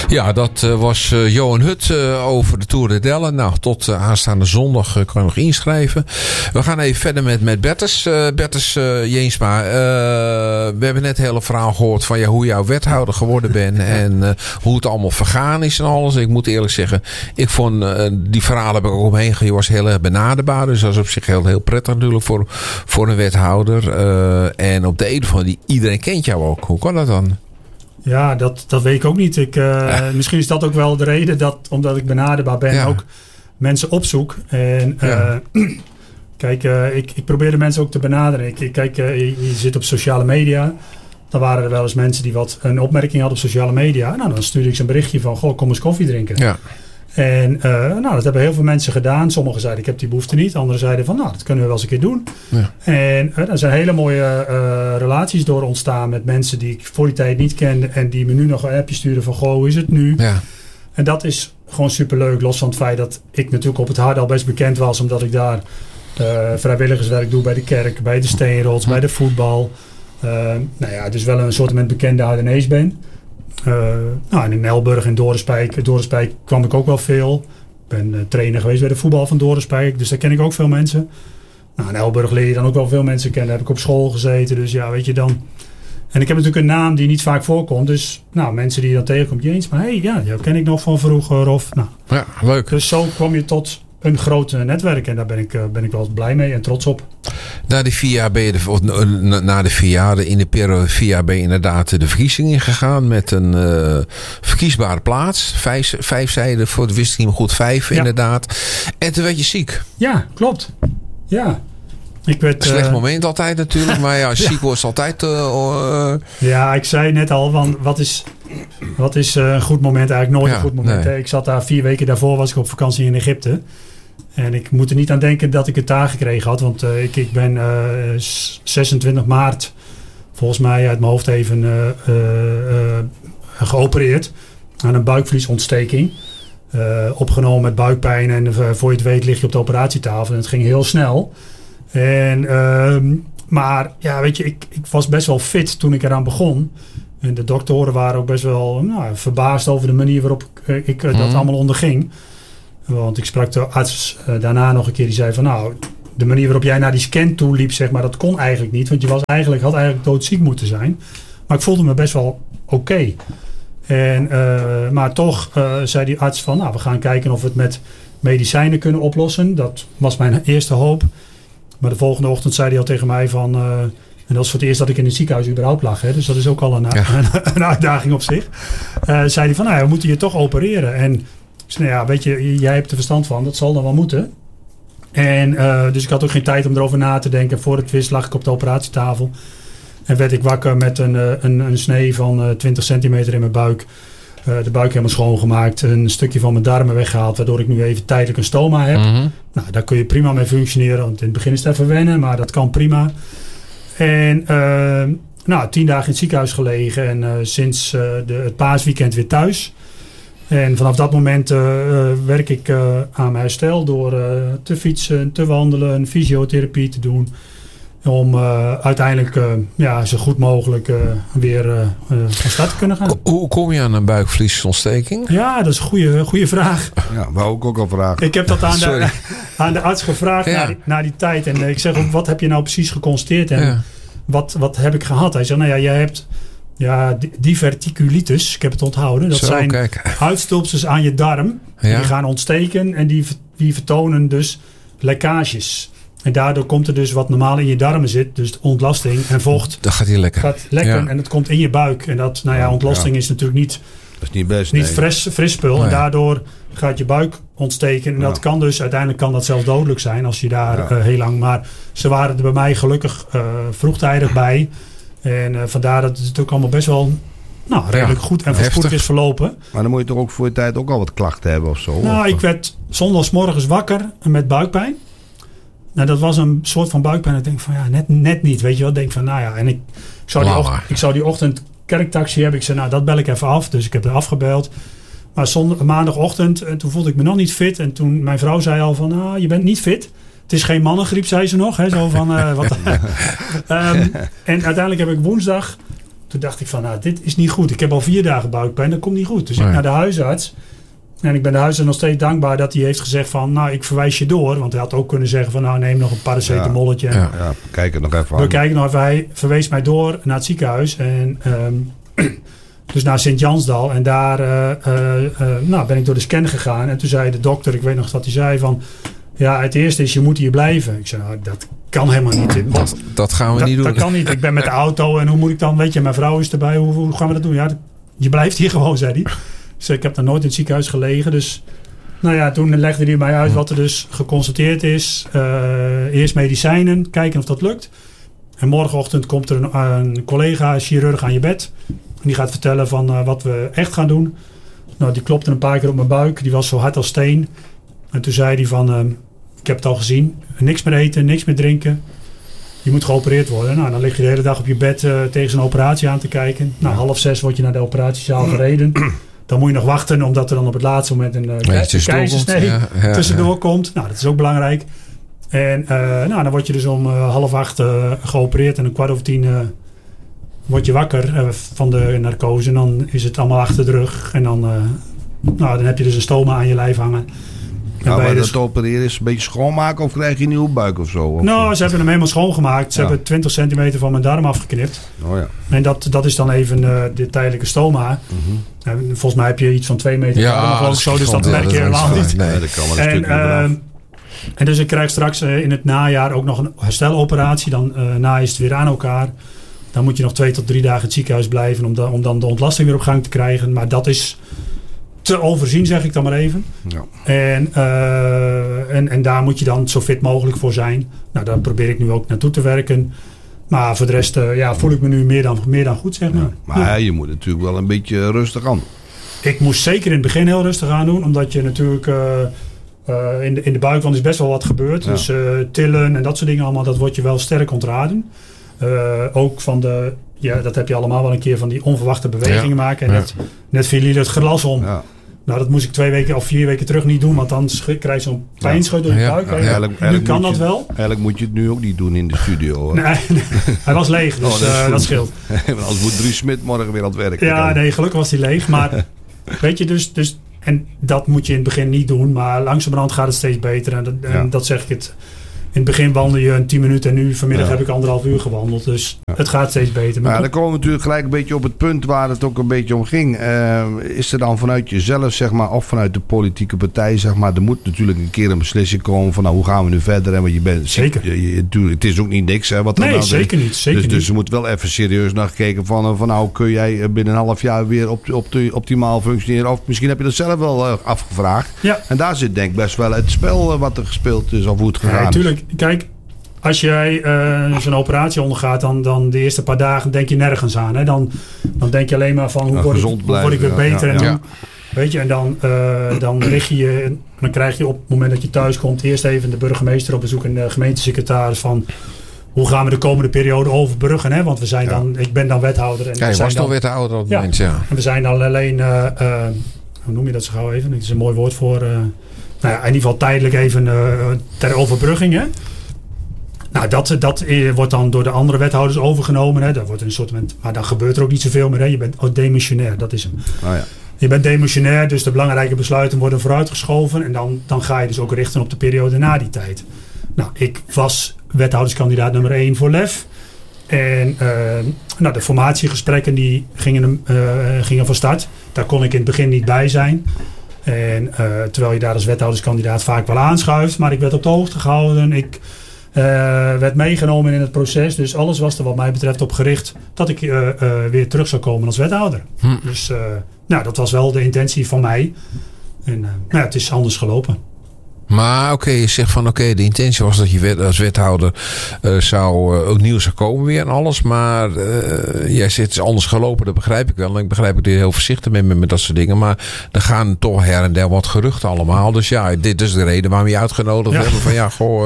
Ja, dat was Johan Hut over de Tour de Dellen. Nou, tot aanstaande zondag kan je nog inschrijven. We gaan even verder met Bertus. Bertus Jeensma, we hebben net het hele verhaal gehoord van hoe jouw wethouder geworden bent. En hoe het allemaal vergaan is en alles. Ik moet eerlijk zeggen, ik vond die verhalen heb ik ook omheen gegaan. Je was heel erg benaderbaar. Dus dat is op zich heel prettig natuurlijk voor een wethouder. En op de een of andere iedereen kent jou ook. Hoe kan dat dan? Ja, dat weet ik ook niet. Misschien is dat ook wel de reden dat, omdat ik benaderbaar ben, ook mensen opzoek. En kijk, ik probeer de mensen ook te benaderen. Je zit op sociale media. Dan waren er wel eens mensen die een opmerking hadden op sociale media. Nou, dan stuurde ik ze een berichtje van, goh, kom eens koffie drinken. Ja. En dat hebben heel veel mensen gedaan. Sommigen zeiden, ik heb die behoefte niet. Anderen zeiden van, dat kunnen we wel eens een keer doen. Ja. En er zijn hele mooie relaties door ontstaan met mensen die ik voor die tijd niet kende. En die me nu nog een appje sturen van, goh, hoe is het nu? Ja. En dat is gewoon superleuk. Los van het feit dat ik natuurlijk op het hart al best bekend was. Omdat ik daar vrijwilligerswerk doe bij de kerk, bij de Steenrots, bij de voetbal. Dus wel een soort met bekende Hardenees ben. En in Elburg en Dorenspijk kwam ik ook wel veel. Ik ben trainer geweest bij de voetbal van Dorenspijk. Dus daar ken ik ook veel mensen. Nou, in Elburg leer je dan ook wel veel mensen kennen. Daar heb ik op school gezeten. Dus ja, weet je dan. En ik heb natuurlijk een naam die niet vaak voorkomt. Dus mensen die je dan tegenkomt. Jeens, maar jou ken ik nog van vroeger. Of, ja, leuk. Dus zo kwam je tot een groot netwerk. En daar ben ik wel blij mee en trots op. Na de 4 jaar in de periode 4 jaar ben je inderdaad de verkiezing ingegaan met een verkiesbare plaats. 5 zeiden voor, wist ik niet meer goed, 5 inderdaad. En toen werd je ziek. Ja, klopt. Ja. Slecht moment altijd natuurlijk, maar ziek was altijd. Ja, ik zei net al, van wat is een goed moment? Eigenlijk nooit een goed moment. Nee. Ik zat daar 4 weken daarvoor, was ik op vakantie in Egypte. En ik moet er niet aan denken dat ik het daar gekregen had. Want ik ben 26 maart volgens mij uit mijn hoofd even geopereerd aan een buikvliesontsteking. Opgenomen met buikpijn en voor je het weet lig je op de operatietafel. En het ging heel snel. Maar ja, weet je, ik was best wel fit toen ik eraan begon. En de doktoren waren ook best wel verbaasd over de manier waarop ik dat allemaal onderging. Want ik sprak de arts daarna nog een keer. Die zei van de manier waarop jij naar die scan toe liep, zeg maar, dat kon eigenlijk niet. Want je had eigenlijk doodziek moeten zijn. Maar ik voelde me best wel oké. Maar toch zei die arts van, we gaan kijken of we het met medicijnen kunnen oplossen. Dat was mijn eerste hoop. Maar de volgende ochtend zei hij al tegen mij van... en dat is voor het eerst dat ik in het ziekenhuis überhaupt lag. Hè, dus dat is ook al een uitdaging op zich. Zei hij van, we moeten je toch opereren. En ik zei, weet je, jij hebt er verstand van. Dat zal dan wel moeten. En dus ik had ook geen tijd om erover na te denken. Voor het wist lag ik op de operatietafel. En werd ik wakker met een snee van 20 centimeter in mijn buik. De buik helemaal schoongemaakt. Een stukje van mijn darmen weggehaald. Waardoor ik nu even tijdelijk een stoma heb. Mm-hmm. Nou, daar kun je prima mee functioneren. Want in het begin is het even wennen. Maar dat kan prima. En 10 dagen in het ziekenhuis gelegen. En sinds het paasweekend weer thuis. En vanaf dat moment werk ik aan mijn herstel. Door te fietsen, te wandelen. Fysiotherapie te doen. Om uiteindelijk zo goed mogelijk weer van start te kunnen gaan. Hoe kom je aan een buikvliesontsteking? Ja, dat is een goede vraag. Ja, wou ik ook al vragen. Ik heb dat aan de arts gevraagd na die tijd. En ik zeg ook, wat heb je nou precies geconstateerd? En wat heb ik gehad? Hij zegt, jij hebt diverticulitis. Ik heb het onthouden. Dat zijn uitstulpsels aan je darm. Die gaan ontsteken en die vertonen dus lekkages. En daardoor komt er dus wat normaal in je darmen zit. Dus ontlasting en vocht. Dat gaat hier lekker. Gaat lekker en het komt in je buik. En dat, ontlasting is natuurlijk niet... Dat is niet best. Niet fris spul. Nee. En daardoor gaat je buik ontsteken. En dat kan dus, uiteindelijk kan dat zelfs dodelijk zijn. Als je daar heel lang... Maar ze waren er bij mij gelukkig vroegtijdig bij. En vandaar dat het natuurlijk allemaal best wel... redelijk goed en voorspoedig is verlopen. Maar dan moet je toch ook voor je tijd ook al wat klachten hebben of zo? Ik werd zondagsmorgens wakker met buikpijn. Nou, dat was een soort van buikpijn. Ik denk van net niet. Weet je wel? Ik denk van en ik zou die ochtend kerktaxi hebben. Ik zei dat bel ik even af. Dus ik heb er afgebeld. Maar maandagochtend, en toen voelde ik me nog niet fit. En toen mijn vrouw zei al van je bent niet fit. Het is geen mannengriep, zei ze nog. Hè, zo van, en uiteindelijk heb ik woensdag... toen dacht ik van, nou, dit is niet goed. Ik heb al 4 dagen buikpijn, dat komt niet goed. Dus ik naar de huisarts. En ik ben de huisarts nog steeds dankbaar dat hij heeft gezegd van, nou, ik verwijs je door. Want hij had ook kunnen zeggen van, nou, neem nog een paracetamolletje. Ja, kijk het nog even aan. We kijken nog even. Hij verwees mij door naar het ziekenhuis. En dus naar Sint-Jansdal. En daar ben ik door de scan gegaan. En toen zei de dokter, ik weet nog dat hij zei van, ja, het eerste is, je moet hier blijven. Ik zei, nou, dat kan helemaal niet. Dat gaan we niet doen. Dat kan niet. Ik ben met de auto en hoe moet ik dan, weet je, mijn vrouw is erbij. Hoe gaan we dat doen? Ja, je blijft hier gewoon, zei hij. Dus ik heb daar nooit in het ziekenhuis gelegen. Dus nou ja, toen legde hij mij uit wat er dus geconstateerd is. Eerst medicijnen, kijken of dat lukt. En morgenochtend komt er een collega, chirurg aan je bed. En die gaat vertellen van wat we echt gaan doen. Nou, die klopte een paar keer op mijn buik. Die was zo hard als steen. En toen zei hij van, ik heb het al gezien. Niks meer eten, niks meer drinken. Je moet geopereerd worden. Nou, dan lig je de hele dag op je bed tegen zo'n operatie aan te kijken. Nou, 5:30 word je naar de operatiezaal gereden. Dan moet je nog wachten, omdat er dan op het laatste moment een keizersnee tussendoor komt. Nou, dat is ook belangrijk. En dan word je dus om 7:30 geopereerd. En 9:15 word je wakker van de narcose. En dan is het allemaal achter de rug. En dan heb je dus een stoma aan je lijf hangen. Nou, maar dat opereren is een beetje schoonmaken of krijg je een nieuwe buik of zo? Nou, ze hebben hem helemaal schoongemaakt. Ze hebben 20 centimeter van mijn darm afgeknipt. Oh ja. En dat is dan even de tijdelijke stoma. Mm-hmm. Volgens mij heb je iets van 2 meter darm of zo. Dus dat merk je helemaal niet. Nee, dat kan wel een stukje vanaf. En dus ik krijg straks in het najaar ook nog een hersteloperatie. Dan is het weer aan elkaar. Dan moet je nog 2 tot 3 dagen in het ziekenhuis blijven om dan de ontlasting weer op gang te krijgen. Maar dat is te overzien, zeg ik dan maar even. Ja. En daar moet je dan zo fit mogelijk voor zijn. Nou, daar probeer ik nu ook naartoe te werken. Maar voor de rest voel ik me nu meer dan goed, zeg maar. Ja, maar je moet natuurlijk wel een beetje rustig aan. Ik moest zeker in het begin heel rustig aan doen. Omdat je natuurlijk in de buikwand is best wel wat gebeurd. Ja. Dus tillen en dat soort dingen allemaal, dat wordt je wel sterk ontраden. Ook van de... Ja, dat heb je allemaal wel een keer van die onverwachte bewegingen maken. En net viel hier het glas om. Ja. Nou, dat moest ik 2 weken of 4 weken terug niet doen. Want dan krijg je zo'n pijnscheut door je buik. Nu kan dat wel. Eigenlijk moet je het nu ook niet doen in de studio. Nee, hij was leeg. Dus dat scheelt. Anders moet Dries Smit morgen weer aan het werk. Ja, nee, gelukkig was hij leeg. Maar weet je, dus en dat moet je in het begin niet doen. Maar langzamerhand gaat het steeds beter. En dat zeg ik het. In het begin wandel je 10 minuten en nu vanmiddag heb ik 1,5 uur gewandeld. Dus het gaat steeds beter. Maar dan komen we natuurlijk gelijk een beetje op het punt waar het ook een beetje om ging. Is er dan vanuit jezelf, zeg maar, of vanuit de politieke partij, zeg maar, er moet natuurlijk een keer een beslissing komen van, nou, hoe gaan we nu verder? En want je bent zeker. Het is ook niet niks, hè, wat er nou zeker niet. Zeker dus er moet wel even serieus naar gekeken van nou, kun jij binnen een half jaar weer optimaal functioneren? Of misschien heb je dat zelf wel afgevraagd. Ja. En daar zit denk ik best wel het spel wat er gespeeld is of hoe het gegaan is. Natuurlijk. Kijk, als jij zo'n operatie ondergaat, dan de eerste paar dagen denk je nergens aan. Hè? Dan denk je alleen maar van hoe word ik weer beter. En dan, weet je, en dan lig je, dan krijg je op het moment dat je thuis komt eerst even de burgemeester op bezoek en de gemeentesecretaris van hoe gaan we de komende periode overbruggen. Hè? Want we zijn ik ben dan wethouder. En je was toch wethouder op het moment, ja. En we zijn dan alleen, hoe noem je dat zo gauw even? Dat is een mooi woord voor, in ieder geval tijdelijk even ter overbrugging. Hè? Nou, dat wordt dan door de andere wethouders overgenomen. Hè. Dat wordt een soort, maar dan gebeurt er ook niet zoveel meer. Hè. Je bent demissionair, dat is hem. Oh ja. Je bent demissionair, dus de belangrijke besluiten worden vooruitgeschoven. En dan ga je dus ook richten op de periode na die tijd. Nou, ik was wethouderskandidaat nummer 1 voor LEF. En de formatiegesprekken die gingen van start. Daar kon ik in het begin niet bij zijn. En terwijl je daar als wethouderskandidaat vaak wel aanschuift. Maar ik werd op de hoogte gehouden. Ik werd meegenomen in het proces. Dus alles was er wat mij betreft op gericht dat ik weer terug zou komen als wethouder. Dus dat was wel de intentie van mij. En het is anders gelopen. Maar je zegt van de intentie was dat je als wethouder ook nieuw zou komen weer en alles. Maar jij zegt het is anders gelopen, dat begrijp ik wel. En ik begrijp ook dat je heel voorzichtig bent met dat soort dingen. Maar er gaan toch her en der wat geruchten allemaal. Dus ja, dit is de reden waarom je uitgenodigd hebben. Van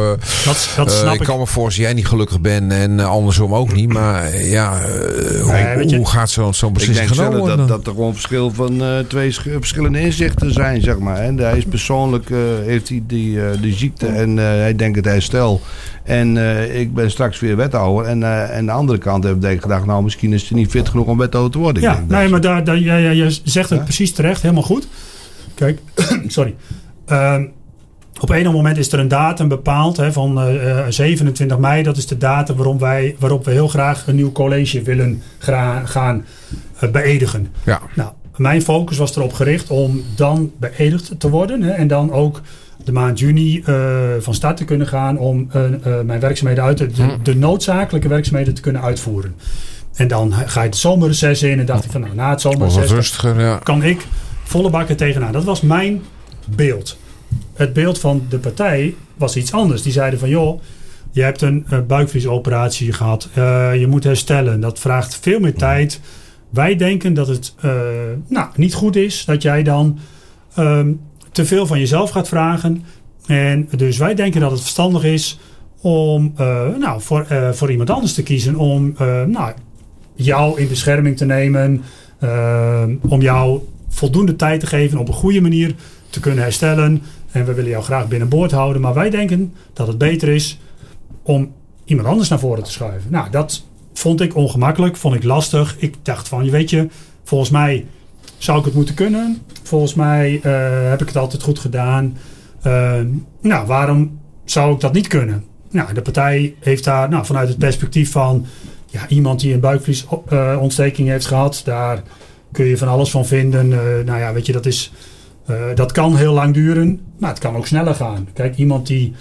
dat snap ik. Ik kan me voorstellen dat jij niet gelukkig bent en andersom ook niet. Maar hoe gaat zo'n beslissing genomen worden? Ik denk dat er gewoon verschil van 2 verschillende inzichten zijn, zeg maar. En hij is persoonlijk, heeft hij die ziekte en hij denkt het herstel. En ik ben straks weer wethouder. En de andere kant heb ik gedacht, nou misschien is het niet fit genoeg om wethouder te worden. Ja, nee, maar je zegt het precies terecht, helemaal goed. Kijk, sorry. Op een moment is er een datum bepaald van 27 mei. Dat is de datum waarop we heel graag een nieuw college willen gaan beëdigen. Ja. Nou, mijn focus was erop gericht om dan beëdigd te worden. En dan ook de maand juni van start te kunnen gaan om mijn werkzaamheden de noodzakelijke werkzaamheden te kunnen uitvoeren. En dan ga je het zomerreces in en dacht ik van nou, na het zomerreces kan ik volle bakken tegenaan. Dat was mijn beeld. Het beeld van de partij was iets anders. Die zeiden van joh, je hebt een buikvliesoperatie gehad. Je moet herstellen. Dat vraagt veel meer tijd. Wij denken dat het niet goed is dat jij dan te veel van jezelf gaat vragen. En dus wij denken dat het verstandig is om voor iemand anders te kiezen. Om jou in bescherming te nemen. Om jou voldoende tijd te geven op een goede manier te kunnen herstellen. En we willen jou graag binnenboord houden. Maar wij denken dat het beter is om iemand anders naar voren te schuiven. Nou, dat vond ik ongemakkelijk. Vond ik lastig. Ik dacht van, weet je, volgens mij zou ik het moeten kunnen. Volgens mij heb ik het altijd goed gedaan. Waarom zou ik dat niet kunnen? Nou, de partij heeft daar vanuit het perspectief van iemand die een buikvliesontsteking heeft gehad. Daar kun je van alles van vinden. Weet je, dat kan heel lang duren, maar het kan ook sneller gaan. Kijk, iemand die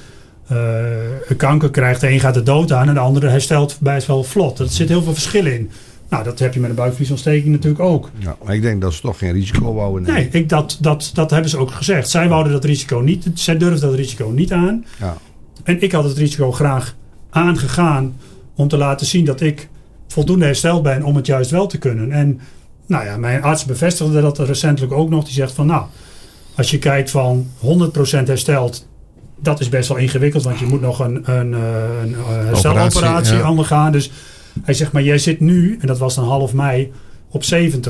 kanker krijgt, de een gaat de dood aan en de andere herstelt best wel vlot. Er zit heel veel verschil in. Nou, dat heb je met een buikvliesontsteking natuurlijk ook. Ja, maar ik denk dat ze toch geen risico wouden nemen. Nee, dat hebben ze ook gezegd. Zij wouden dat risico niet. Zij durfden dat risico niet aan. Ja. En ik had het risico graag aangegaan om te laten zien dat ik voldoende hersteld ben om het juist wel te kunnen. En mijn arts bevestigde dat recentelijk ook nog. Die zegt van als je kijkt van 100% hersteld, dat is best wel ingewikkeld, want je moet nog een hersteloperatie ondergaan. Dus hij zegt, maar jij zit nu, en dat was dan half mei, op 70-80%.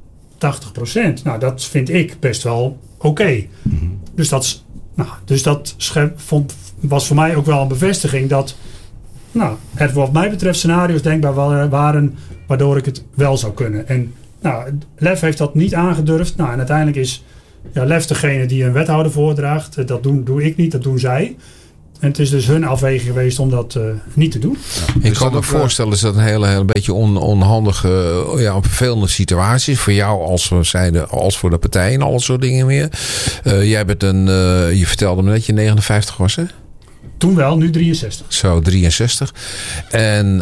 Nou, dat vind ik best wel oké. Mm-hmm. Dus dat was voor mij ook wel een bevestiging dat er wat mij betreft scenario's denkbaar waren waardoor ik het wel zou kunnen. En Lef heeft dat niet aangedurfd. En uiteindelijk is Lef degene die een wethouder voordraagt. Dat doe ik niet, dat doen zij. En het is dus hun afweging geweest om dat niet te doen. Ik kan me voorstellen dat het een hele beetje onhandige, vervelende situatie is. Voor jou als voor de partij en al dat soort dingen meer. Jij bent je vertelde me dat je 59 was, hè? Toen wel, nu 63. Zo, 63. En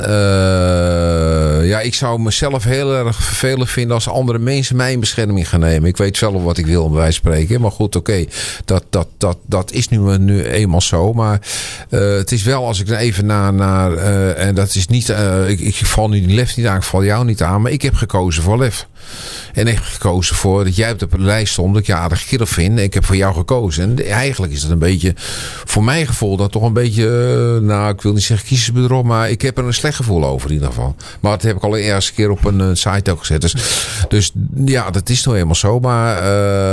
ik zou mezelf heel erg vervelend vinden als andere mensen mij in bescherming gaan nemen. Ik weet zelf wat ik wil, bij wijze van spreken. Maar goed, oké, dat is nu eenmaal zo. Maar het is wel, als ik even naar en dat is niet, ik val nu die Lef niet aan, ik val jou niet aan. Maar ik heb gekozen voor Lef. En ik heb gekozen voor dat jij op de lijst stond, dat ik je aardig kerel vind. Ik heb voor jou gekozen. En eigenlijk is dat een beetje, voor mijn gevoel, dat toch een beetje, ik wil niet zeggen kiezersbedrog, maar ik heb er een slecht gevoel over in ieder geval. Maar dat heb ik al de eerste keer op een site ook gezet. Dus dat is nou helemaal zo. Maar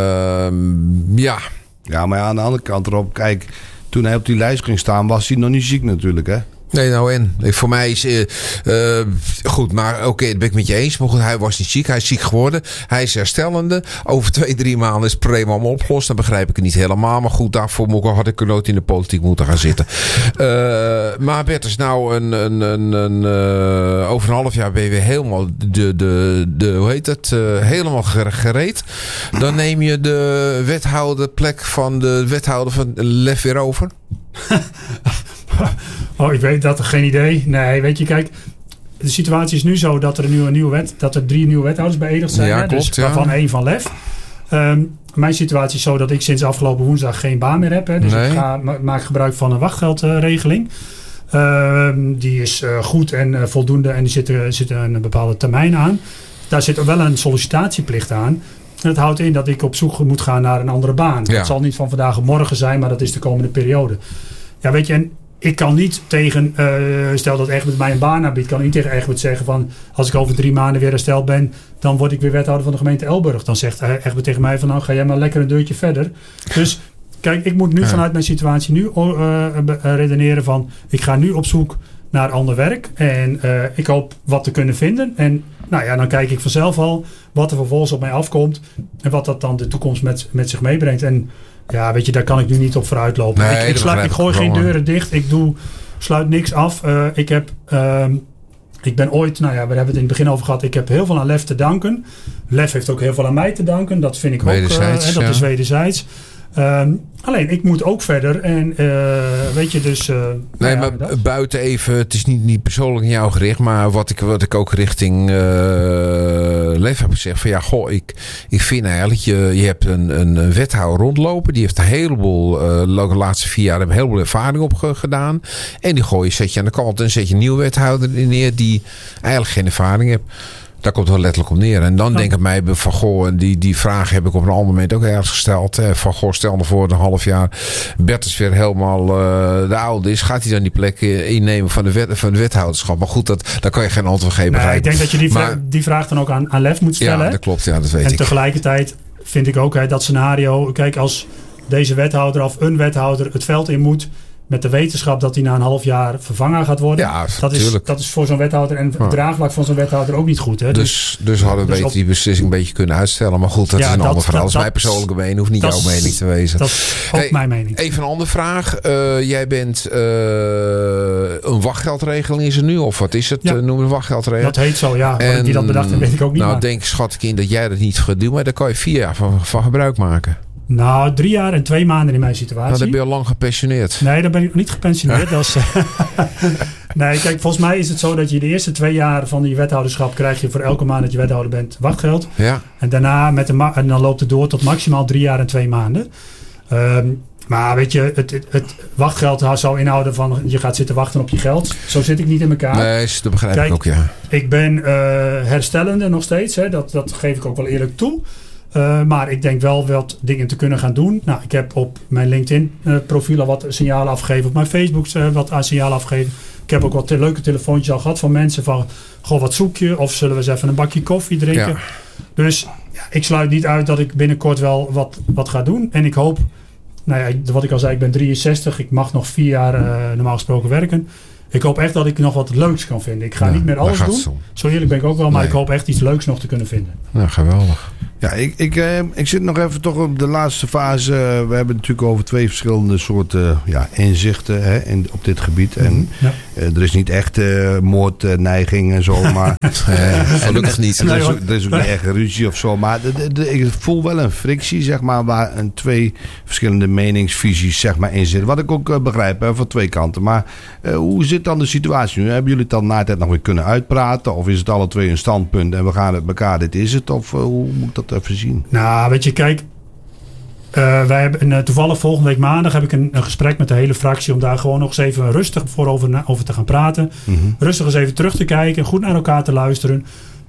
Ja, maar aan de andere kant erop, kijk, toen hij op die lijst ging staan, was hij nog niet ziek natuurlijk, hè? Nee, voor mij is goed, maar oké, dat ben ik met je eens. Maar goed, hij was niet ziek, hij is ziek geworden. Hij is herstellende. Over 2-3 maanden is het probleem allemaal opgelost. Dan begrijp ik het niet helemaal. Maar goed, daarvoor had ik nooit in de politiek moeten gaan zitten. Maar Bert, is over een half jaar ben je weer helemaal helemaal gereed. Dan neem je de wethouderplek van de wethouder van Lef weer over. Ik weet dat, geen idee. Nee, weet je, kijk, de situatie is nu zo dat er 3 nieuwe wethouders beëdigd zijn. Ja, klopt, dus waarvan 1 van Lef. Mijn situatie is zo dat ik sinds afgelopen woensdag geen baan meer heb. Hè, dus ik maak gebruik van een wachtgeldregeling. Die is goed en voldoende en die zit een bepaalde termijn aan. Daar zit wel een sollicitatieplicht aan. En dat houdt in dat ik op zoek moet gaan naar een andere baan. Ja. Dat zal niet van vandaag op morgen zijn, maar dat is de komende periode. Ja, weet je, en ik kan niet tegen, stel dat Egbert mij een baan aanbiedt, kan ik niet tegen Egbert zeggen van, als ik over 3 maanden weer hersteld ben, dan word ik weer wethouder van de gemeente Elburg. Dan zegt Egbert tegen mij van, nou ga jij maar lekker een deurtje verder. Dus kijk, ik moet nu vanuit mijn situatie nu redeneren van... ik ga nu op zoek naar ander werk. En ik hoop wat te kunnen vinden. En nou ja, dan kijk ik vanzelf al wat er vervolgens op mij afkomt. En wat dat dan de toekomst met zich meebrengt. En ja, weet je, daar kan ik nu niet op vooruit lopen. Nee, ik gooi geen deuren dicht. Ik sluit niks af. Ik ben ooit, nou ja, we hebben het in het begin over gehad. Ik heb heel veel aan Lef te danken. Lef heeft ook heel veel aan mij te danken. Dat vind ik wederzijds, ook. Dat is wederzijds. Alleen, ik moet ook verder. En weet je, dus... nee, maar buiten even... Het is niet persoonlijk aan jou gericht. Maar wat ik ook richting Lef heb gezegd. Van ja, goh, ik vind eigenlijk... Je hebt een wethouder rondlopen. Die heeft een heleboel... de laatste 4 jaar hebben een heleboel ervaring op gedaan. En die zet je aan de kant. En zet je een nieuwe wethouder neer. Die eigenlijk geen ervaring heeft. Daar komt het wel letterlijk op neer. En dan denk ik mij van goh, en die vraag heb ik op een ander moment ook ergens gesteld. Van goh, stel me voor een half jaar Bertus weer helemaal de oude is. Gaat hij dan die plek innemen van de wethouderschap? Maar goed, daar kan je geen antwoord geven. Nee, ik denk dat je die vraag dan ook aan Lef moet stellen. Ja, dat klopt. Ja, dat weet ik. En tegelijkertijd vind ik ook dat scenario. Kijk, als deze wethouder of een wethouder het veld in moet... met de wetenschap dat hij na een half jaar vervangen gaat worden. Ja, dat is voor zo'n wethouder en het draagvlak van zo'n wethouder ook niet goed. Hè? Dus hadden we die beslissing een beetje kunnen uitstellen. Maar goed, dat is een ander verhaal. Dat is mijn persoonlijke mening. Hoeft niet jouw mening te wezen. Dat is ook mijn mening. Even een andere vraag. Jij bent een wachtgeldregeling is er nu? Of wat is het? Noem een wachtgeldregeling. Dat heet zo, ja. En wie dat bedacht heeft, weet ik ook niet. Nou, schat ik in dat jij dat niet gaat doen. Maar daar kan je 4 jaar van gebruik maken. Nou, 3 jaar en 2 maanden in mijn situatie. Nou, dan ben je al lang gepensioneerd. Nee, dan ben ik nog niet gepensioneerd. Nee, kijk, volgens mij is het zo dat je de eerste 2 jaar van die wethouderschap... krijg je voor elke maand dat je wethouder bent wachtgeld. Ja. En daarna en dan loopt het door tot maximaal 3 jaar en 2 maanden. Maar weet je, het wachtgeld zou inhouden van... je gaat zitten wachten op je geld. Zo zit ik niet in elkaar. Nee, dat begrijp ik ook, ja. Ik ben herstellende nog steeds. Hè, dat geef ik ook wel eerlijk toe. Maar ik denk wel wat dingen te kunnen gaan doen. Nou, ik heb op mijn LinkedIn profiel al wat signalen afgegeven. Op mijn Facebook wat signalen afgegeven. Ik heb ook wat leuke telefoontjes al gehad van mensen van... goh, wat zoek je? Of zullen we eens even een bakje koffie drinken? Ja. Dus ik sluit niet uit dat ik binnenkort wel wat ga doen. En ik hoop, nou ja, wat ik al zei, ik ben 63. Ik mag nog 4 jaar normaal gesproken werken. Ik hoop echt dat ik nog wat leuks kan vinden. Ik ga niet meer alles doen. Zo eerlijk ben ik ook wel. Maar ik hoop echt iets leuks nog te kunnen vinden. Nou, geweldig. Ja, ik zit nog even toch op de laatste fase. We hebben het natuurlijk over 2 verschillende soorten inzichten op dit gebied. En er is niet echt moordneiging en zo. Maar gelukkig niet. Er is ook niet echt ruzie of zo. Maar ik voel wel een frictie, zeg maar, waar 2 verschillende meningsvisies, zeg maar, in zitten. Wat ik ook begrijp van 2 kanten. Maar hoe zit dan de situatie nu? Hebben jullie het dan na tijd nog weer kunnen uitpraten? Of is het alle 2 een standpunt en we gaan het elkaar, dit is het? Of hoe moet dat even zien? Nou, weet je, kijk. Wij hebben toevallig volgende week maandag heb ik een gesprek met de hele fractie om daar gewoon nog eens even rustig over te gaan praten. Mm-hmm. Rustig eens even terug te kijken, goed naar elkaar te luisteren.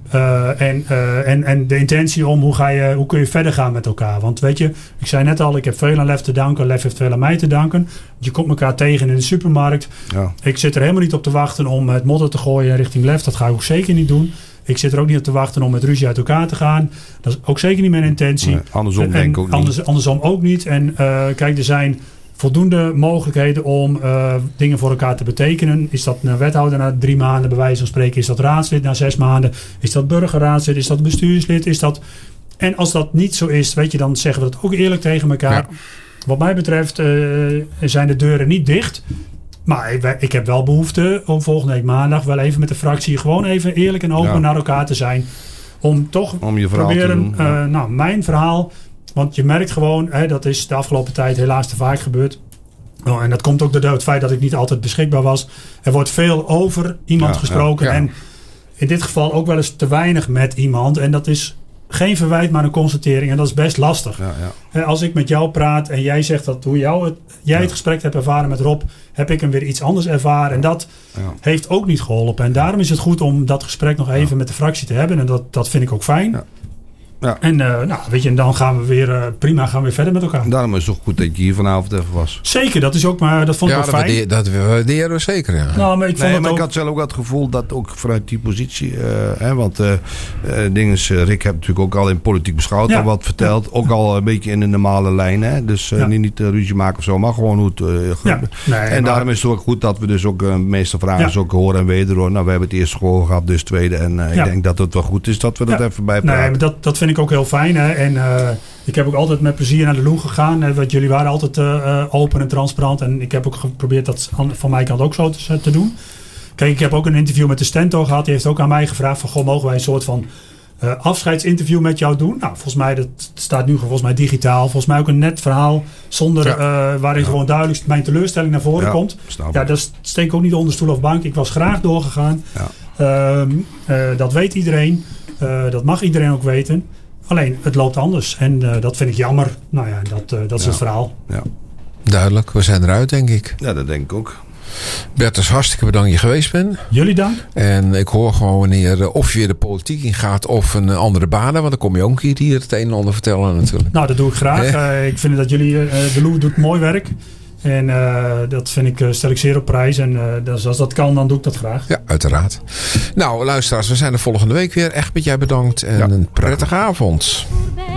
En de intentie om hoe kun je verder gaan met elkaar. Want weet je, ik zei net al, ik heb veel aan Lef te danken. Lef heeft veel aan mij te danken. Je komt elkaar tegen in de supermarkt. Ja. Ik zit er helemaal niet op te wachten om het modder te gooien richting Lef. Dat ga ik ook zeker niet doen. Ik zit er ook niet op te wachten om met ruzie uit elkaar te gaan. Dat is ook zeker niet mijn intentie. Nee, andersom denk ik ook niet. Andersom ook niet. En kijk, er zijn voldoende mogelijkheden om dingen voor elkaar te betekenen. Is dat een wethouder na 3 maanden, bij wijze van spreken? Is dat raadslid na 6 maanden? Is dat burgerraadslid? Is dat bestuurslid? Is dat... En als dat niet zo is, weet je, dan zeggen we dat ook eerlijk tegen elkaar. Ja. Wat mij betreft zijn de deuren niet dicht. Maar ik heb wel behoefte om volgende week maandag wel even met de fractie gewoon even eerlijk en open naar elkaar te zijn. Om toch je verhaal proberen, te doen. Mijn verhaal. Want je merkt gewoon, dat is de afgelopen tijd helaas te vaak gebeurd. En dat komt ook door het feit dat ik niet altijd beschikbaar was. Er wordt veel over iemand gesproken. Ja. En in dit geval ook wel eens te weinig met iemand. En dat is geen verwijt, maar een constatering. En dat is best lastig. Ja. Als ik met jou praat en jij zegt dat hoe jij het gesprek hebt ervaren met Rob, heb ik hem weer iets anders ervaren. En dat heeft ook niet geholpen. En daarom is het goed om dat gesprek nog even met de fractie te hebben. En dat vind ik ook fijn. Ja. Ja. En weet je, en dan gaan we weer prima verder met elkaar. Daarom is het ook goed dat je hier vanavond even was. Zeker, dat is ook, maar dat vond ik ook fijn. Dat waarderen we zeker, ja. Nou, maar ik had zelf ook het gevoel dat ook vanuit die positie, want Rick heeft natuurlijk ook al in politiek beschouwd al wat verteld. Ja. Ook al een beetje in de normale lijn, hè. Dus niet ruzie maken of zo, maar gewoon hoe het daarom is het ook goed dat we dus ook de meeste vragen ook horen en wederhoor. Nou, we hebben het eerst gehoord gehad, dus tweede. En ik denk dat het wel goed is dat we dat even bijpraten. Nee, maar dat vind ik ook heel fijn. Hè. En ik heb ook altijd met plezier naar de Loen gegaan. Want jullie waren altijd open en transparant. En ik heb ook geprobeerd dat van mijn kant ook zo te doen. Kijk, ik heb ook een interview met de Stento gehad. Die heeft ook aan mij gevraagd van, goh, mogen wij een soort van afscheidsinterview met jou doen? Nou, volgens mij, dat staat nu volgens mij digitaal. Volgens mij ook een net verhaal zonder waarin gewoon duidelijk mijn teleurstelling naar voren komt. Ja, dat steek ik ook niet onder stoel of bank. Ik was graag doorgegaan. Ja. Dat weet iedereen. Dat mag iedereen ook weten. Alleen, het loopt anders. En dat vind ik jammer. Nou ja, dat is het verhaal. Ja. Duidelijk, we zijn eruit, denk ik. Ja, dat denk ik ook. Bertus, hartstikke bedankt dat je geweest bent. Jullie dank. En ik hoor gewoon wanneer of je weer de politiek in gaat of een andere banen. Want dan kom je ook hier het een en ander vertellen natuurlijk. Nou, dat doe ik graag. Ik vind dat jullie, de Lou doet mooi werk. En dat stel ik zeer op prijs. En als dat kan, dan doe ik dat graag. Ja, uiteraard. Nou, luisteraars, we zijn er volgende week weer. Echt met jij bedankt en een prettige avond.